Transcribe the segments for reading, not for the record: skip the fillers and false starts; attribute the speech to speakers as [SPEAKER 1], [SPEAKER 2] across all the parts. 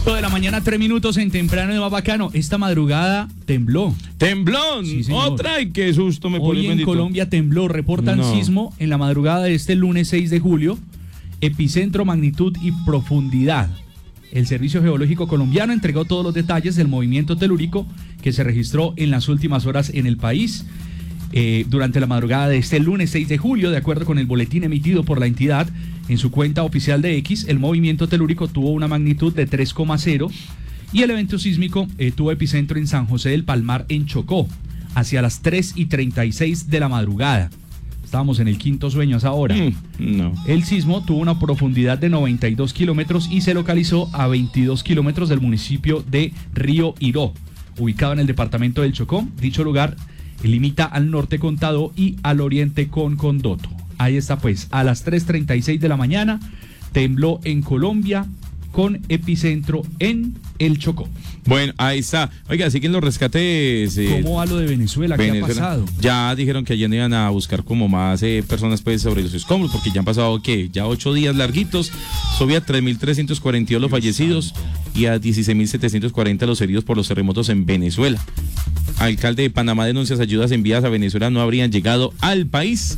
[SPEAKER 1] De la mañana, 3 minutos en temprano de más bacano. Esta madrugada tembló.
[SPEAKER 2] ¡Temblón!
[SPEAKER 1] Sí, señor.
[SPEAKER 2] Otra, y qué susto me pone
[SPEAKER 1] Hoy en
[SPEAKER 2] bendito.
[SPEAKER 1] Colombia tembló. Reportan
[SPEAKER 2] No.
[SPEAKER 1] sismo en la madrugada de este lunes 6 de julio. Epicentro, magnitud y profundidad. El Servicio Geológico Colombiano entregó todos los detalles del movimiento telúrico que se registró en las últimas horas en el país. Durante la madrugada de este lunes 6 de julio, de acuerdo con el boletín emitido por la entidad en su cuenta oficial de X, el movimiento telúrico tuvo una magnitud de 3,0 y el evento sísmico tuvo epicentro en San José del Palmar, en Chocó, hacia las 3:36 de la madrugada. Estábamos en el quinto sueño a esa hora.
[SPEAKER 2] No.
[SPEAKER 1] El sismo tuvo una profundidad de 92 kilómetros y se localizó a 22 kilómetros del municipio de Río Iró, ubicado en el departamento del Chocó. Dicho lugar limita al norte con Tadó y al oriente con Condoto. Ahí está pues, a las 3:36 de la mañana tembló en Colombia con epicentro en el Chocó.
[SPEAKER 2] Bueno, ahí está. Oiga, siguen los rescates.
[SPEAKER 1] ¿Cómo va lo de Venezuela? ¿Qué ha pasado?
[SPEAKER 2] Ya dijeron que ayer no iban a buscar como más personas pues sobre los escombros, porque ya han pasado, ¿qué? Ya 8 días larguitos. Subía a 3.342 los fallecidos y a 16.740 los heridos por los terremotos en Venezuela. Alcalde de Panamá denuncia ayudas enviadas a Venezuela no habrían llegado al país.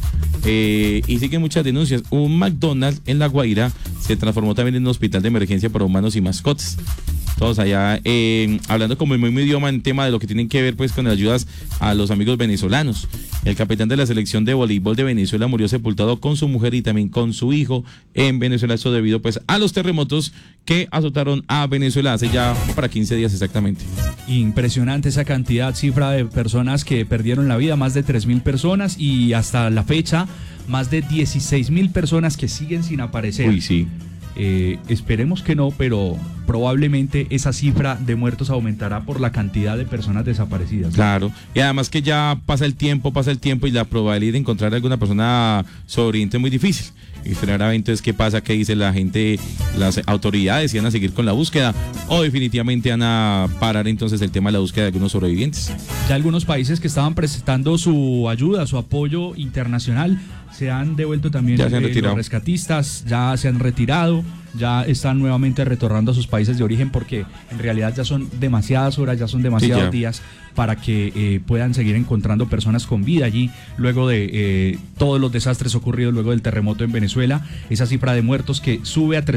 [SPEAKER 2] Y siguen muchas denuncias. Un McDonald's en La Guaira se transformó también en un hospital de emergencia para humanos y mascotas. Todos allá hablando como el mismo idioma en tema de lo que tienen que ver pues con las ayudas a los amigos venezolanos. El capitán de la selección de voleibol de Venezuela murió sepultado con su mujer y también con su hijo en Venezuela. Esto debido pues a los terremotos que azotaron a Venezuela hace ya para 15 días exactamente.
[SPEAKER 1] Impresionante esa cantidad, cifra de personas que perdieron la vida, más de 3.000 personas y hasta la fecha más de 16.000 personas que siguen sin aparecer.
[SPEAKER 2] Uy, sí.
[SPEAKER 1] Esperemos que no, pero probablemente esa cifra de muertos aumentará por la cantidad de personas desaparecidas.
[SPEAKER 2] Claro, y además que ya pasa el tiempo y la probabilidad de encontrar a alguna persona sobreviviente es muy difícil. Y entonces, ¿qué pasa? ¿Qué dice la gente? Las autoridades iban a seguir con la búsqueda o definitivamente van a parar entonces el tema de la búsqueda de algunos sobrevivientes.
[SPEAKER 1] Ya algunos países que estaban prestando su ayuda, su apoyo internacional, se han devuelto también.
[SPEAKER 2] Ya se han retirado.
[SPEAKER 1] Los rescatistas ya se han retirado, ya están nuevamente retornando a sus países de origen porque en realidad ya son demasiadas horas, ya son demasiados días para que puedan seguir encontrando personas con vida allí luego de todos los desastres ocurridos luego del terremoto en Venezuela. Esa cifra de muertos que sube a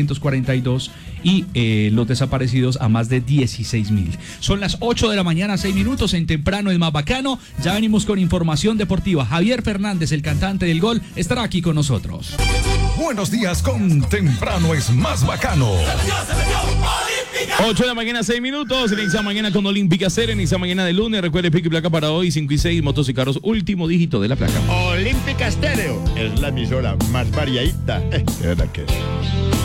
[SPEAKER 1] 3.342 y los desaparecidos a más de 16.000. Son las 8 de la mañana, 6 minutos en Temprano es más bacano. Ya venimos con información deportiva. Javier Fernández, el cantante del gol, estará aquí con nosotros.
[SPEAKER 3] Buenos días con Temprano es más bacano.
[SPEAKER 2] 8 de la mañana, 6 minutos. Inicia mañana con Olímpica Cero. Inicia mañana de lunes. Recuerde pico y placa para hoy, 5 y 6. Motos y carros, último dígito de la placa.
[SPEAKER 4] Olímpica Estéreo es la emisora más variadita. ¿Verdad que?